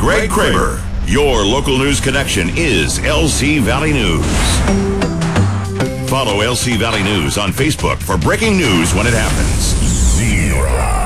Greg Kramer. Your local news connection is LC Valley News. Follow LC Valley News on Facebook for breaking news when it happens. Zero.